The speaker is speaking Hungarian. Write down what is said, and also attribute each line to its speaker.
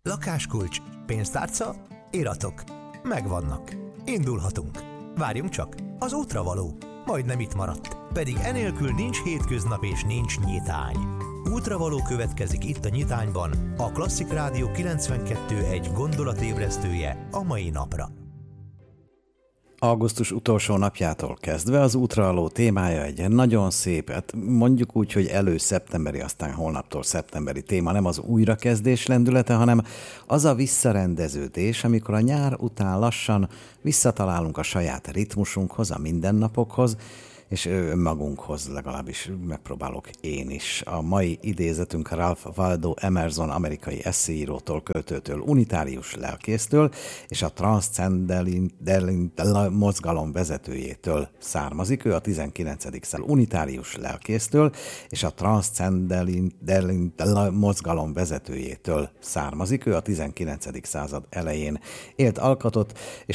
Speaker 1: Lakáskulcs, pénztárca, iratok. Megvannak. Indulhatunk. Várjunk csak, az útra való. Majdnem itt maradt. Pedig enélkül nincs hétköznap és nincs nyitány. Útravaló következik itt a Nyitányban, a Klasszik Rádió 92.1 gondolatébresztője a mai napra.
Speaker 2: Augusztus utolsó napjától kezdve az útravaló témája egy nagyon szép, hát mondjuk úgy, hogy szeptemberi, aztán holnaptól szeptemberi téma, nem az újrakezdés lendülete, hanem az a visszarendeződés, amikor a nyár után lassan visszatalálunk a saját ritmusunkhoz, a mindennapokhoz, és önmagunkhoz, legalábbis megpróbálok én is. A mai idézetünk Ralph Waldo Emerson amerikai eszéírótól, költőtől, unitárius lelkésztől és a transzcendentális mozgalom vezetőjétől származik. Ő a 19. század unitárius lelkésztől és a transzcendentális mozgalom vezetőjétől származik. Ő a 19. század elején élt, alkotott, és